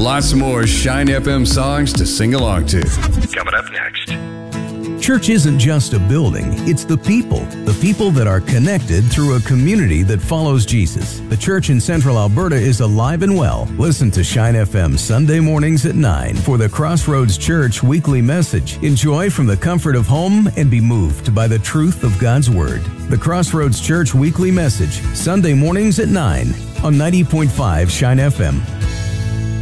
lots more Shine FM songs to sing along to. Coming up next. Church isn't just a building, it's the people that are connected through a community that follows Jesus. The church in Central Alberta is alive and well. Listen to Shine FM Sunday mornings at 9 for the Crossroads Church weekly message. Enjoy from the comfort of home and be moved by the truth of God's Word. The Crossroads Church weekly message, Sunday mornings at 9 on 90.5 Shine FM.